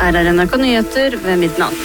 Her NRK Nyheter ved midnatt.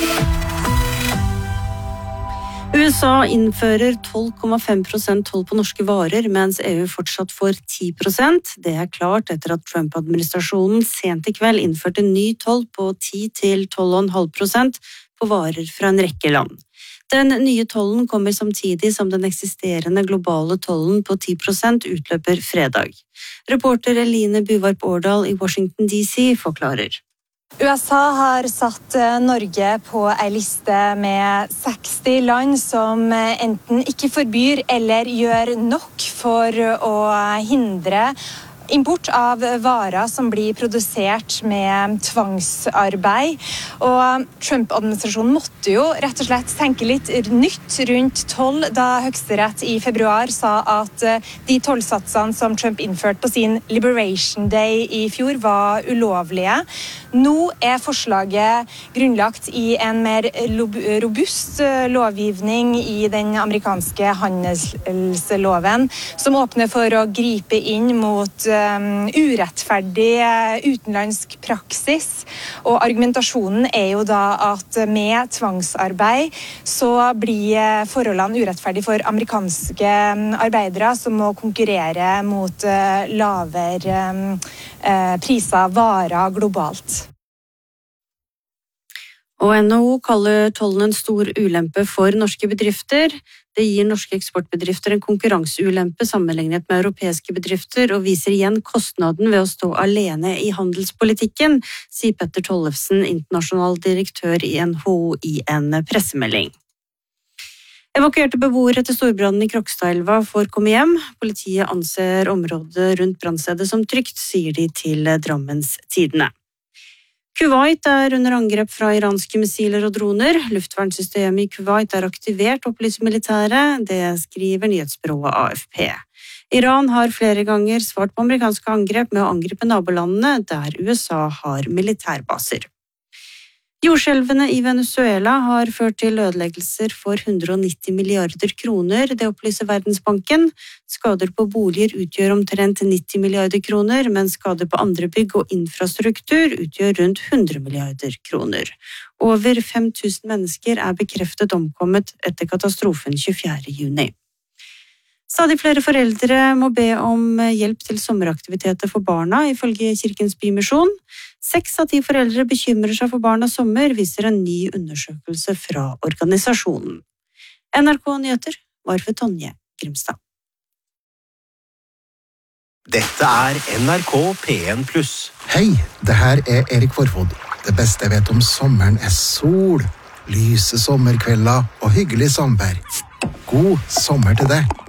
USA innfører 12,5% toll på norske varer, mens EU fortsatt får 10%. Det er klart etter at Trump-administrasjonen sent i kveld innførte ny toll på 10-12,5% på varer fra en rekke land. Den nye tollen kommer samtidig som den eksisterende globale tollen på 10% utløper fredag. Reporter Eline Buvarp Årdal i Washington DC forklarer. USA har satt Norge på en liste med 60 land som enten ikke forbyr eller gjør nok for å hindre import av varer som blir produsert med tvangsarbeid. Og Trump-administrasjonen måtte jo rett og slett tenke litt nytt rundt toll da Høyesterett i februar sa at de tollsatsene som Trump innførte på sin Liberation Day i fjor var ulovlige. Nå er forslaget grunnlagt i en mer robust lovgivning i den amerikanske handelsloven, som åpner for å gripe inn mot urettferdig utenlandsk praksis. Og argumentasjonen er jo da at med tvangsarbeid så blir forholdene urettferdige for amerikanske arbeidere som må konkurrere mot lavere priser varer globalt. Og NHO kaller tollen en stor ulempe for norske bedrifter. Det gir norske eksportbedrifter en konkurranseulempe sammenlignet med europeiske bedrifter, og viser igjen kostnaden ved å stå alene i handelspolitikken, sier Petter Tollefsen, internasjonal direktør i NHO i en pressemelding. Evakuerte beboere etter storbrannen i Krokstadelva får komme hjem. Politiet anser området rundt brannstedet som trygt, sier de til Drammens Tidende. Kuwait er under angrep fra iranske missiler og droner. Luftvernsystemet i Kuwait er aktivert, opplyser militæret. Det skriver nyhetsbyrået AFP. Iran har flere ganger svart på amerikanske angrep med å angripe nabolandene der USA har militærbaser. Jordskjelvene i Venezuela har ført til ødeleggelser for 190 milliarder kroner, det opplyser Verdensbanken. Skader på boliger utgjør omtrent 90 milliarder kroner, mens skader på andre bygg og infrastruktur utgjør rundt 100 milliarder kroner. Over 5000 mennesker er bekreftet omkommet etter katastrofen 24. juni. Stadig flere foreldre må be om hjelp til sommeraktiviteter for barna, ifølge Kirkens Bymisjon. 6 av 10 foreldre bekymrer seg for barnas sommer, viser en ny undersøkelse fra organisasjonen. NRK Nyheter var for Tonje Grimstad. Dette er NRK P1+. Hei, det her er Erik Forfod. Det beste jeg vet om sommeren er sol, lyse sommerkvelder og hyggelig samvær. God sommer til deg.